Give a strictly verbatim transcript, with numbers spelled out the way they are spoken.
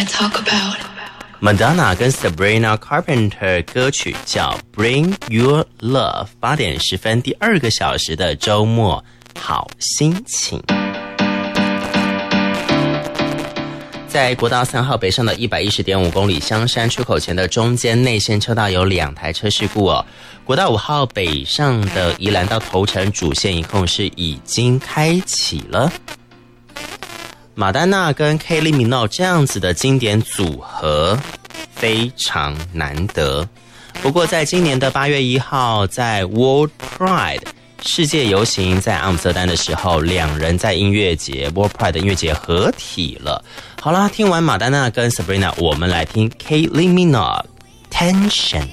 want to talk about. Madonna 跟 Sabrina Carpenter 歌曲叫 Bring Your Love， 八点十分第二个小时的周末好心情。在国道三号北上的 一百一十点五 公里香山出口前的中间内线车道有两台车事故哦。国道五号北上的宜兰到头城主线一控是已经开启了。马丹娜跟 Kylie Minogue 这样子的经典组合非常难得。不过在今年的八月一号，在 World Pride 世界游行在阿姆斯特丹的时候，两人在音乐节 World Pride 的音乐节合体了。好啦，听完马丹娜跟 Sabrina， 我们来听 Kylie Minogue Tension。